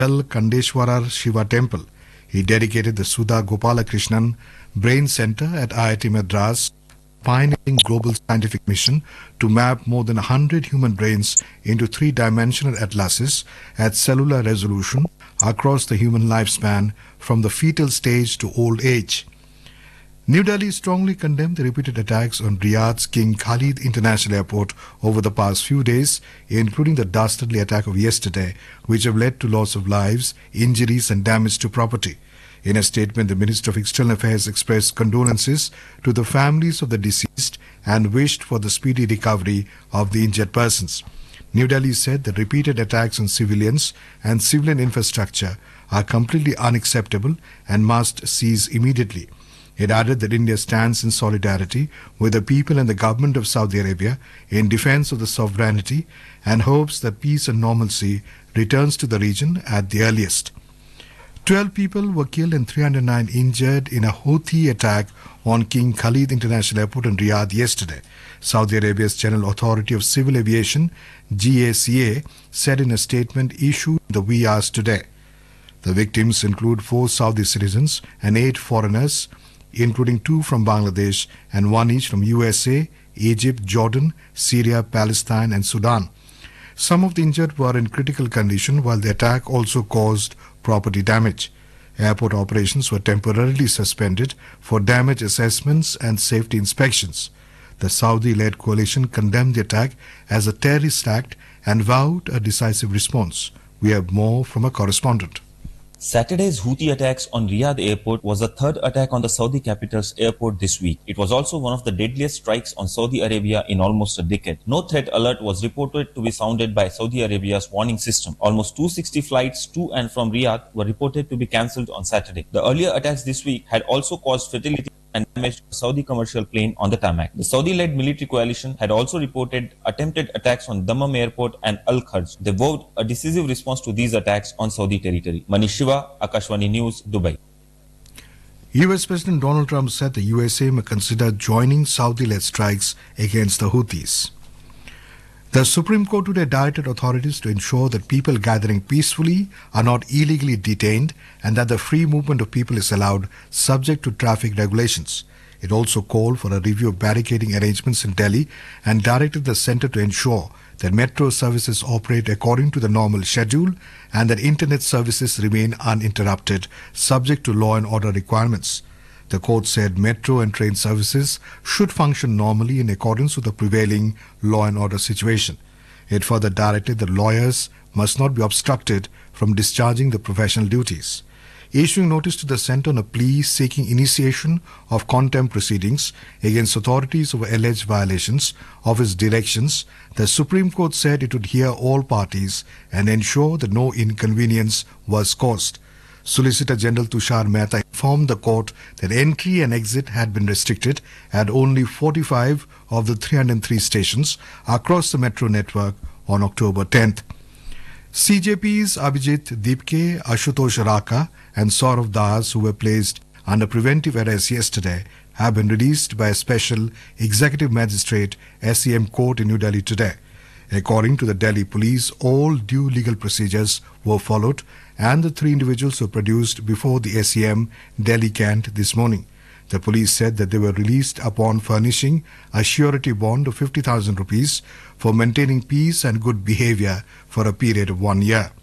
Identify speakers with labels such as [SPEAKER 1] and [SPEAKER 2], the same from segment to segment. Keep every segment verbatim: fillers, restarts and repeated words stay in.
[SPEAKER 1] Kandeshwarar Shiva Temple. He dedicated the Sudha Gopalakrishnan Brain Center at I I T Madras, pioneering global scientific mission to map more than one hundred human brains into three-dimensional atlases at cellular resolution across the human lifespan from the fetal stage to old age. New Delhi strongly condemned the repeated attacks on Riyadh's King Khalid International Airport over the past few days, including the dastardly attack of yesterday, which have led to loss of lives, injuries and damage to property. In a statement, the Minister of External Affairs expressed condolences to the families of the deceased and wished for the speedy recovery of the injured persons. New Delhi said that repeated attacks on civilians and civilian infrastructure are completely unacceptable and must cease immediately. It added that India stands in solidarity with the people and the government of Saudi Arabia in defense of the sovereignty and hopes that peace and normalcy returns to the region at the earliest. Twelve people were killed and three hundred nine injured in a Houthi attack on King Khalid International Airport in Riyadh yesterday. Saudi Arabia's General Authority of Civil Aviation, G A C A, said in a statement issued in the wee hours today. The victims include four Saudi citizens and eight foreigners, including two from Bangladesh and one each from U S A, Egypt, Jordan, Syria, Palestine and Sudan. Some of the injured were in critical condition, while the attack also caused property damage. Airport operations were temporarily suspended for damage assessments and safety inspections. The Saudi-led coalition condemned the attack as a terrorist act and vowed a decisive response. We have more from a correspondent.
[SPEAKER 2] Saturday's Houthi attacks on Riyadh airport was the third attack on the Saudi capital's airport this week. It was also one of the deadliest strikes on Saudi Arabia in almost a decade. No threat alert was reported to be sounded by Saudi Arabia's warning system. Almost two hundred sixty flights to and from Riyadh were reported to be cancelled on Saturday. The earlier attacks this week had also caused fatality and damaged a Saudi commercial plane on the tarmac. The Saudi-led military coalition had also reported attempted attacks on Dammam Airport and Al-Kharj. They vowed a decisive response to these attacks on Saudi territory. Manish Shiva, Akashvani News, Dubai.
[SPEAKER 1] U S President Donald Trump said the U S A may consider joining Saudi-led strikes against the Houthis. The Supreme Court today directed authorities to ensure that people gathering peacefully are not illegally detained and that the free movement of people is allowed subject to traffic regulations. It also called for a review of barricading arrangements in Delhi and directed the centre to ensure that metro services operate according to the normal schedule and that internet services remain uninterrupted, subject to law and order requirements. The court said metro and train services should function normally in accordance with the prevailing law and order situation. It further directed that lawyers must not be obstructed from discharging the professional duties. Issuing notice to the centre on a plea seeking initiation of contempt proceedings against authorities over alleged violations of its directions, the Supreme Court said it would hear all parties and ensure that no inconvenience was caused. Solicitor General Tushar Mehta informed the court that entry and exit had been restricted at only forty-five of the three hundred three stations across the metro network on October tenth. C J P's Abhijit Deepke, Ashutosh Raka and Saurav Das, who were placed under preventive arrest yesterday, have been released by a special executive magistrate S E M court in New Delhi today. According to the Delhi police, all due legal procedures were followed and the three individuals were produced before the S E M Delhi Cant this morning. The police said that they were released upon furnishing a surety bond of fifty thousand rupees for maintaining peace and good behavior for a period of one year.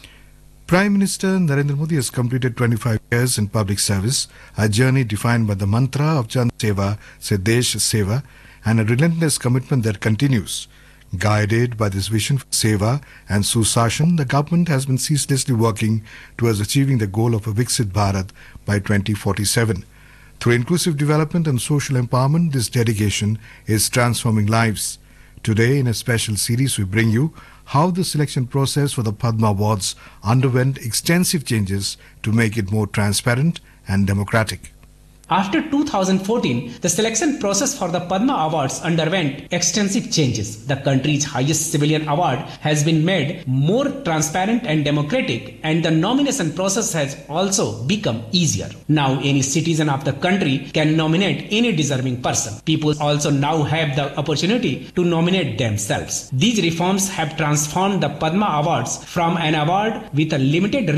[SPEAKER 1] Prime Minister Narendra Modi has completed twenty-five years in public service, a journey defined by the mantra of Jan Seva Se Desh Seva and a relentless commitment that continues. Guided by this vision for Seva and Susashan, the government has been ceaselessly working towards achieving the goal of a Viksit Bharat by twenty forty-seven. Through inclusive development and social empowerment, this dedication is transforming lives. Today, in a special series, we bring you how the selection process for the Padma Awards underwent extensive changes to make it more transparent and democratic.
[SPEAKER 3] After two thousand fourteen, the selection process for the Padma Awards underwent extensive changes. The country's highest civilian award has been made more transparent and democratic, and the nomination process has also become easier. Now any citizen of the country can nominate any deserving person. People also now have the opportunity to nominate themselves. These reforms have transformed the Padma Awards from an award with a limited